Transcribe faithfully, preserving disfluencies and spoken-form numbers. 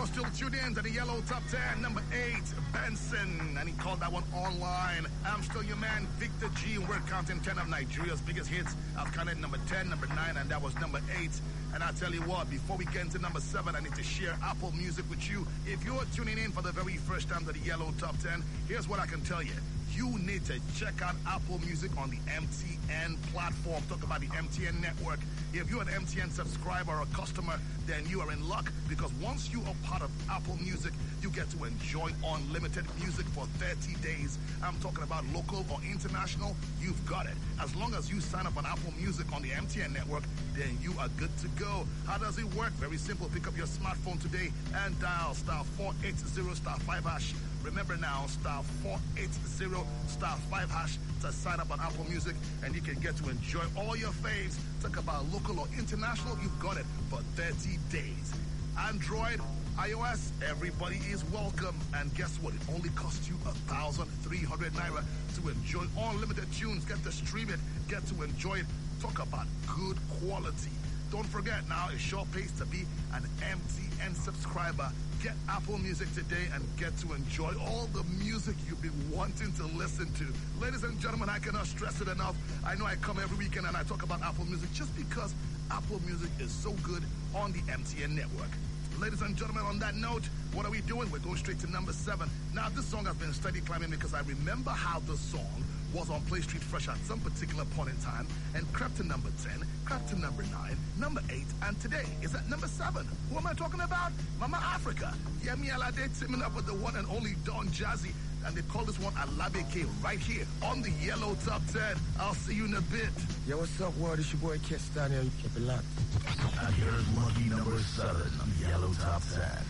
you're still tuned in to the Yellow Top ten, number eight, Benson, and he called that one Online. I'm still your man, Victor G, and we're counting ten of Nigeria's biggest hits. I've counted number ten, number nine, and that was number eight. And I tell you what, before we get into number seven, I need to share Apple Music with you. If you're tuning in for the very first time to the Yellow Top ten, here's what I can tell you. You need to check out Apple Music on the M T N platform. Talk about the M T N network. If you're an M T N subscriber or a customer, then you are in luck, because once you are part of Apple Music, you get to enjoy unlimited music for thirty days. I'm talking about local or international, you've got it. As long as you sign up on Apple Music on the M T N network, then you are good to go. How does it work? Very simple. Pick up your smartphone today and dial star four eighty star five hash. Remember now, star four eighty star five hash to sign up on Apple Music, and you can get to enjoy all your faves. Talk about local or international, you've got it for thirty days. Android, iOS, everybody is welcome. And guess what? It only costs you one thousand three hundred naira to enjoy unlimited tunes. Get to stream it, get to enjoy it. Talk about good quality. Don't forget now, it sure pays to be an M T N subscriber. Get Apple Music today and get to enjoy all the music you've been wanting to listen to. Ladies and gentlemen, I cannot stress it enough. I know I come every weekend and I talk about Apple Music just because Apple Music is so good on the M T N network. Ladies and gentlemen, on that note, what are we doing? We're going straight to number seven. Now, this song has been steady climbing because I remember how this song was on Play Street Fresh at some particular point in time and crept to number ten, crept to number nine, number eight, and today is at number seven. Who am I talking about? Mama Africa. Yemi Alade teaming up with the one and only Don Jazzy, and they call this one Alabeke right here on the Yellow Top ten. I'll see you in a bit. Yo, what's up, world? It's your boy Kiss down here. You keep it locked. And here's lucky number seven on the Yellow Top ten.